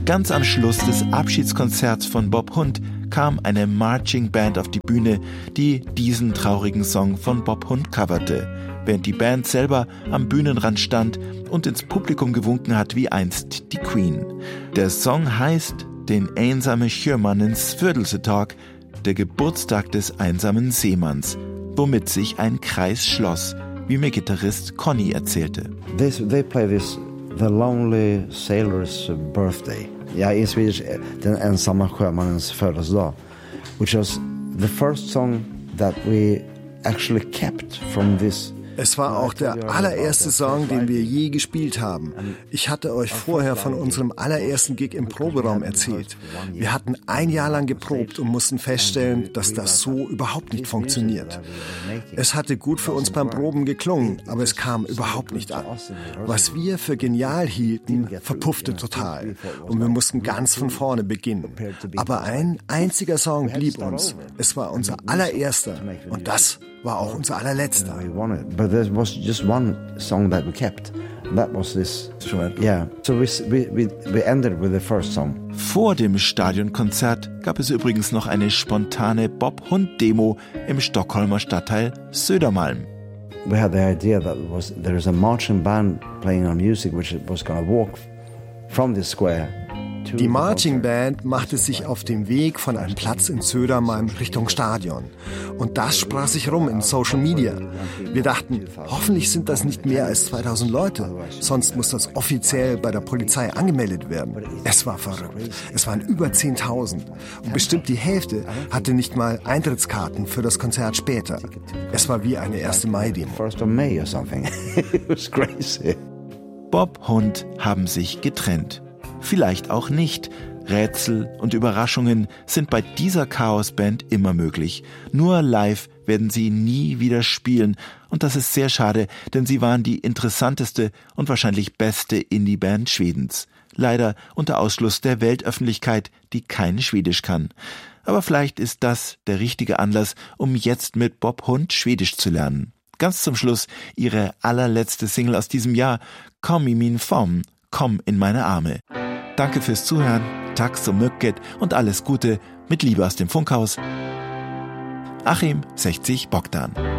Ganz am Schluss des Abschiedskonzerts von Bob Hund kam eine Marching Band auf die Bühne, die diesen traurigen Song von Bob Hund coverte, während die Band selber am Bühnenrand stand und ins Publikum gewunken hat wie einst die Queen. Der Song heißt »Den einsame Sjömannens Födelsetag«, der Geburtstag des einsamen Seemanns, womit sich ein Kreis schloss, wie mir Gitarrist Conny erzählte. They play this The Lonely Sailor's Birthday. Ja, in Swedish, den ensamma sjömannens födelsedag, which was the first song that we actually kept from this. Es war auch der allererste Song, den wir je gespielt haben. Ich hatte euch vorher von unserem allerersten Gig im Proberaum erzählt. Wir hatten 1 Jahr lang geprobt und mussten feststellen, dass das so überhaupt nicht funktioniert. Es hatte gut für uns beim Proben geklungen, aber es kam überhaupt nicht an. Was wir für genial hielten, verpuffte total. Und wir mussten ganz von vorne beginnen. Aber ein einziger Song blieb uns. Es war unser allererster. Und das war auch unser allerletzter. But there was just one song that we kept. That was this. Yeah. So we ended with the first song. Vor dem Stadionkonzert gab es übrigens noch eine spontane Bob-Hund-Demo im Stockholmer Stadtteil Södermalm. We had the idea that there is a marching band playing our music which was going to walk from the square. Die Marching Band machte sich auf dem Weg von einem Platz in Södermalm Richtung Stadion. Und das sprach sich rum in Social Media. Wir dachten, hoffentlich sind das nicht mehr als 2000 Leute, sonst muss das offiziell bei der Polizei angemeldet werden. Es war verrückt. Es waren über 10.000. Und bestimmt die Hälfte hatte nicht mal Eintrittskarten für das Konzert später. Es war wie eine 1. Mai-Demo. Bob Hund haben sich getrennt. Vielleicht auch nicht. Rätsel und Überraschungen sind bei dieser Chaos-Band immer möglich. Nur live werden sie nie wieder spielen. Und das ist sehr schade, denn sie waren die interessanteste und wahrscheinlich beste Indie-Band Schwedens. Leider unter Ausschluss der Weltöffentlichkeit, die kein Schwedisch kann. Aber vielleicht ist das der richtige Anlass, um jetzt mit Bob Hund Schwedisch zu lernen. Ganz zum Schluss ihre allerletzte Single aus diesem Jahr, Kom i min famn, komm in meine Arme. Danke fürs Zuhören, tack så mycket und alles Gute, mit Liebe aus dem Funkhaus. Achim 60 Bogdan.